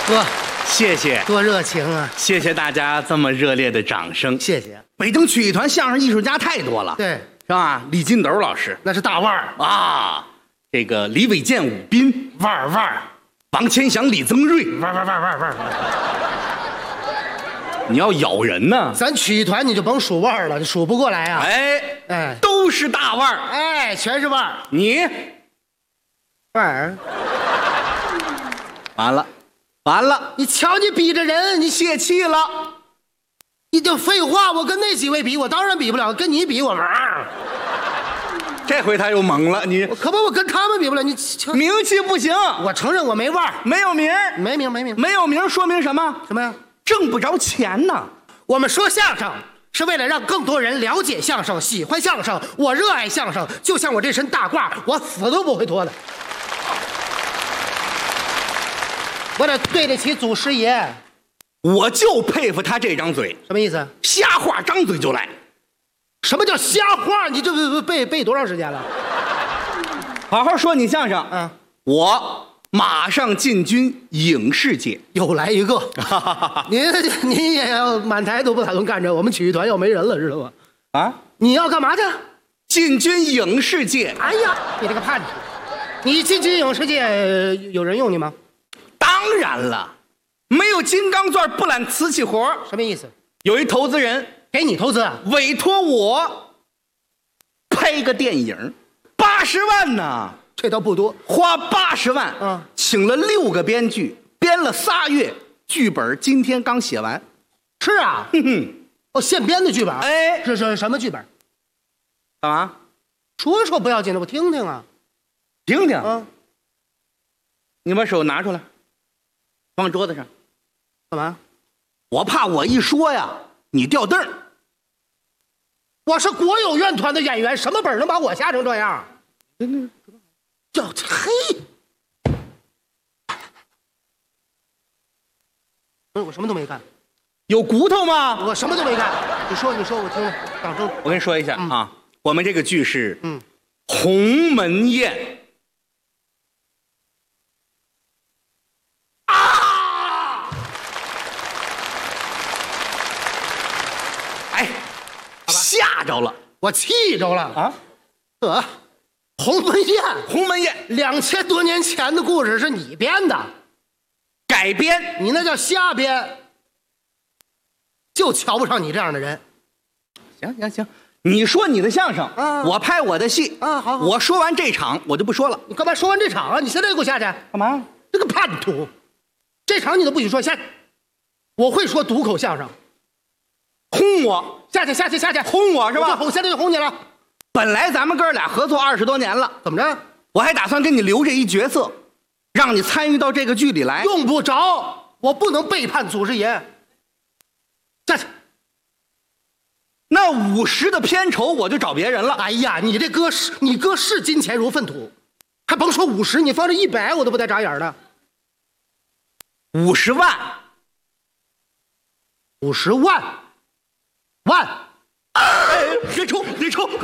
哥， 谢谢， 多热情啊！ 谢谢大家这么热烈的掌声。 谢谢。 北京曲艺团相声艺术家太多了， 对， 是吧？李金斗老师那是大腕儿啊，这个李伟健、武斌、 腕儿， 王千祥、李增瑞， 腕儿。 你要咬人呢？ 咱曲艺团你就甭数腕儿了，你数不过来啊！ 哎，都是大腕儿， 哎，全是腕儿。 你腕儿， 完了， 你瞧你比着人，你泄气了。 你就废话，我跟那几位比，我当然比不了，跟你比我玩儿。 这回他又懵了，你可不，我跟他们比不了，你名气不行。 我承认我没腕儿， 没有名儿， 没名， 没有名儿说明什么？ 什么呀？ 挣不着钱呢。 我们说相声是为了让更多人了解相声，喜欢相声。我热爱相声，就像我这身大褂，我死都不会脱的。我得对得起祖师爷。 我就佩服他这张嘴， 什么意思？ 瞎话张嘴就来。 什么叫瞎话？你这背多长时间了？ 好好说你相声。 嗯， 我马上进军影视界。 又来一个。您也要满台都不打算干这，我们曲艺团要没人了，知道吗？ 啊， 你要干嘛去？ 进军影视界。 哎呀，你这个叛徒！你进军影视界有人用你吗？ 当然了，没有金刚钻不揽瓷器活。 什么意思？ 有一投资人给你投资啊？ 委托我拍个电影，80万呢。 这倒不多， 花80万，请了6个编剧，编了3月，剧本今天刚写完。 是啊，哦，现编的剧本。 哎， 这是什么剧本？ 干嘛？ 说说不要紧的，我听听啊。 听听。你把手拿出来，放桌子上。 干嘛？ 我怕我一说呀，你掉凳儿。 我是国有院团的演员，什么本能把我吓成这样？叫嘿！我什么都没干。 有骨头吗？ 我什么都没干。你说，我听听。掌声。 我跟你说一下啊，我们这个剧是鸿门宴。吓着了， 我气着了啊！ 鸿门宴，2000多年前的故事是你编的， 改编， 你那叫瞎编，就瞧不上你这样的人。 行，你说你的相声，我拍我的戏， 好， 我说完这场我就不说了。 你干嘛说完这场啊？你现在就给我下去？ 干嘛？ 这个叛徒，这场你都不许说，下去。我会说独口相声。 轰我， 下去， 轰我是吧？ 我现在就轰你了。 本来咱们哥俩合作20多年了， 怎么着？ 我还打算给你留这一角色，让你参与到这个剧里来。 用不着，我不能背叛祖师爷。下去。 那50的片酬我就找别人了。 哎呀，你哥视金钱如粪土，还甭说50，你放这100我都不带眨眼的。 50万 ，50万， 别抽！